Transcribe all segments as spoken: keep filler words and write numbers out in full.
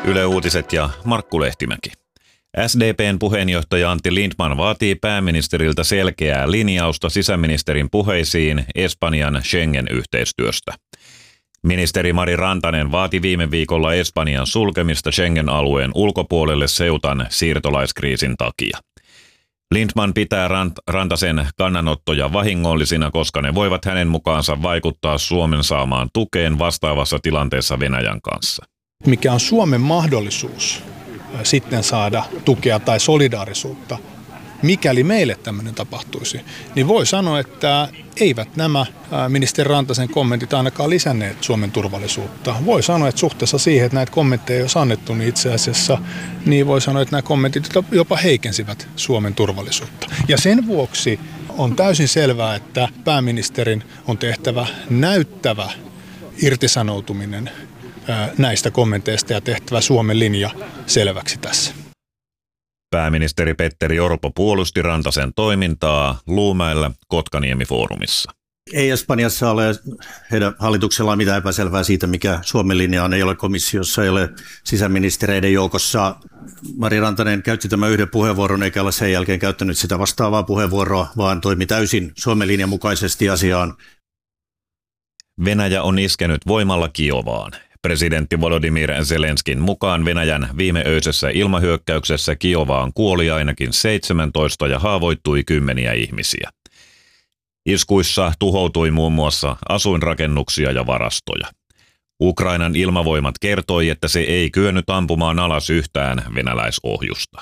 Yle Uutiset ja Markku Lehtimäki. S D P:n puheenjohtaja Antti Lindtman vaatii pääministeriltä selkeää linjausta sisäministerin puheisiin Espanjan Schengen-yhteistyöstä. Ministeri Mari Rantanen vaati viime viikolla Espanjan sulkemista Schengen-alueen ulkopuolelle Ceutan siirtolaiskriisin takia. Lindtman pitää Rant- Rantasen kannanottoja vahingollisina, koska ne voivat hänen mukaansa vaikuttaa Suomen saamaan tukeen vastaavassa tilanteessa Venäjän kanssa. Mikä on Suomen mahdollisuus sitten saada tukea tai solidaarisuutta, mikäli meille tämmöinen tapahtuisi, niin voi sanoa, että eivät nämä ministeri Rantasen kommentit ainakaan lisänneet Suomen turvallisuutta. Voi sanoa, että suhteessa siihen, että näitä kommentteja ei olisi annettu, niin itse asiassa niin voi sanoa, että nämä kommentit jopa heikensivät Suomen turvallisuutta. Ja sen vuoksi on täysin selvää, että pääministerin on tehtävä näyttävä irtisanoutuminen näistä kommenteista ja tehtävä Suomen linja selväksi tässä. Pääministeri Petteri Orpo puolusti Rantasen toimintaa Luumäellä Kotkaniemi-foorumissa. Ei Espanjassa ole heidän hallituksellaan mitään epäselvää siitä, mikä Suomen linja on. Ei ole komissiossa, ei ole sisäministereiden joukossa. Mari Rantanen käytti tämän yhden puheenvuoron, eikä ole sen jälkeen käyttänyt sitä vastaavaa puheenvuoroa, vaan toimi täysin Suomen linjan mukaisesti asiaan. Venäjä on iskenyt voimalla Kiovaan. Presidentti Volodymyr Zelenskin mukaan Venäjän viimeöisessä ilmahyökkäyksessä Kiovaan kuoli ainakin seitsemäntoista ja haavoittui kymmeniä ihmisiä. Iskuissa tuhoutui muun muassa asuinrakennuksia ja varastoja. Ukrainan ilmavoimat kertoi, että se ei kyennyt ampumaan alas yhtään venäläisohjusta.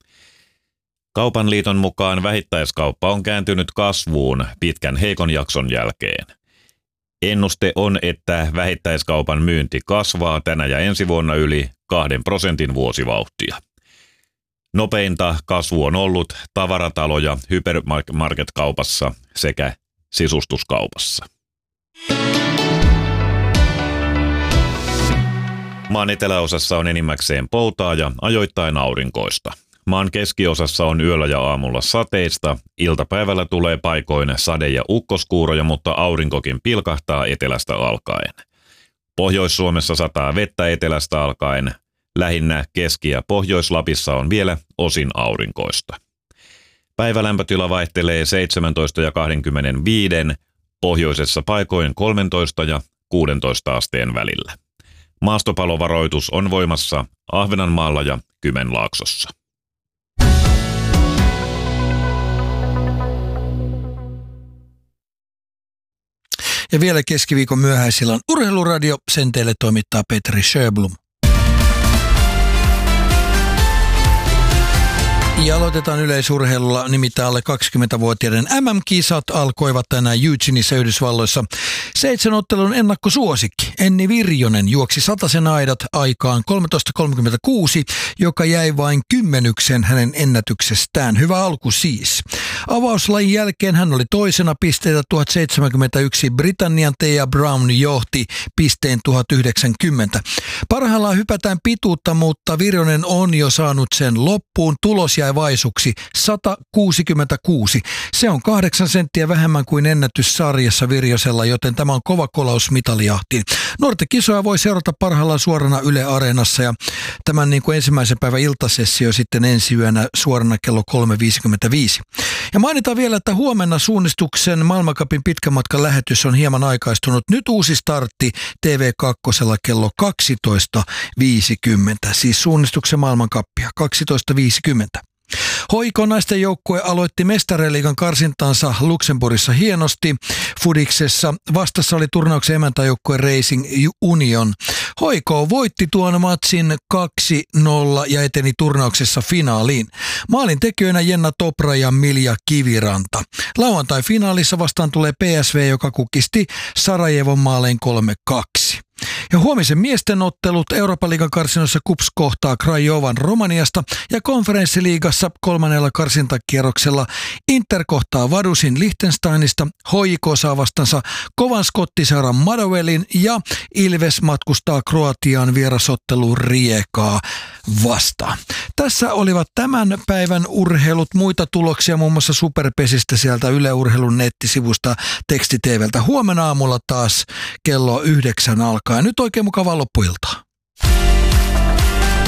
Kaupan liiton mukaan vähittäiskauppa on kääntynyt kasvuun pitkän heikon jakson jälkeen. Ennuste on, että vähittäiskaupan myynti kasvaa tänä ja ensi vuonna yli kahden prosentin vuosivauhtia. Nopeinta kasvu on ollut tavaratalo- ja hypermarket-kaupassa sekä sisustuskaupassa. Maan eteläosassa on enimmäkseen poutaa ja ajoittain aurinkoista. Maan keskiosassa on yöllä ja aamulla sateista, iltapäivällä tulee paikoin sade- ja ukkoskuuroja, mutta aurinkokin pilkahtaa etelästä alkaen. Pohjois-Suomessa sataa vettä etelästä alkaen, lähinnä Keski- ja Pohjois-Lapissa on vielä osin aurinkoista. Päivälämpötila vaihtelee seitsemäntoista ja kaksikymmentäviisi, pohjoisessa paikoin kolmetoista ja kuusitoista asteen välillä. Maastopalovaroitus on voimassa Ahvenanmaalla ja Kymenlaaksossa. Ja vielä keskiviikon myöhäisillan Urheiluradio, sen teille toimittaa Petri Sjöblom. Ja aloitetaan yleisurheilulla, nimittäin alle kaksikymmentävuotiaiden M M-kisat alkoivat tänään Eugeneissa Yhdysvalloissa. Seitsemän ottelun ennakkosuosikki Enni Virjonen juoksi satasen aidat aikaan kolmetoista kolmekymmentäkuusi, joka jäi vain kymmenyksen hänen ennätyksestään. Hyvä alku siis. Avauslajin jälkeen hän oli toisena, pisteitä tuhat seitsemänkymmentäyksi. Britannian Thea Brown johti pisteen tuhat yhdeksänkymmentä. Parhaillaan hypätään pituutta, mutta Virjonen on jo saanut sen loppuun. Tulos jäi vaisuksi sata kuusikymmentäkuusi. Se on kahdeksan senttiä vähemmän kuin ennätys sarjassa Virjosella, joten tämä on kova kolaus mitalijahtiin. Nuorten kisoja voi seurata parhaillaan suorana Yle Areenassa ja tämän niin kuin ensimmäisen päivän iltasessio sitten ensi yönä suorana kello kolme viisikymmentäviisi. Ja mainitaan vielä, että huomenna suunnistuksen maailmancupin pitkän matkan lähetys on hieman aikaistunut. Nyt uusi startti T V kaksi kello kaksitoista viisikymmentä, siis suunnistuksen maailmancuppia kaksitoista viisikymmentä. H I K naisten joukkue aloitti Mestariliigan karsintansa Luxemburgissa hienosti. Fudiksessa vastassa oli turnauksen emäntäjoukkue Racing Union. H I K voitti tuon matsin kaksi nolla ja eteni turnauksessa finaaliin. Maalin tekijöinä Jenna Topra ja Milja Kiviranta. Lauantai-finaalissa vastaan tulee P S V, joka kukisti Sarajevon maalein kolme kaksi. Ja huomisen miesten ottelut Euroopan liigan karsinoissa KuPS kohtaa Crajovan Romaniasta ja konferenssiliigassa kolmannella karsintakierroksella Inter kohtaa Vadusin Liechtensteinista, H J K saa vastansa kovan skottiseuran Motherwellin ja Ilves matkustaa Kroatiaan vierasotteluun Riekaa vastaan. Tässä olivat tämän päivän urheilut, muita tuloksia muun muassa Superpesistä sieltä Yle Urheilun nettisivusta Teksti T V:ltä. Huomenna aamulla taas kello yhdeksän alkaa. Nyt oikein mukavaa loppuiltaa.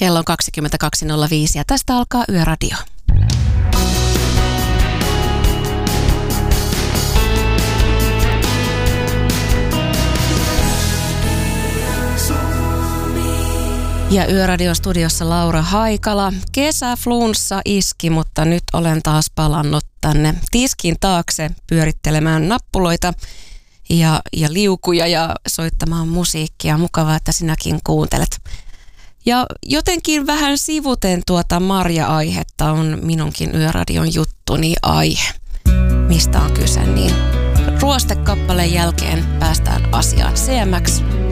Kello on kaksikymmentäkaksi nolla viisi ja tästä alkaa Yöradio. Ja Yöradio-studiossa Laura Haikala. Kesäflunssa iski, mutta nyt olen taas palannut tänne tiskin taakse pyörittelemään nappuloita ja, ja liukuja ja soittamaan musiikkia. Mukavaa, että sinäkin kuuntelet. Ja jotenkin vähän sivuten tuota Marja-aihetta on minunkin Yöradion juttuni aihe. Mistä on kyse, niin ruostekappaleen jälkeen päästään asiaan. C M X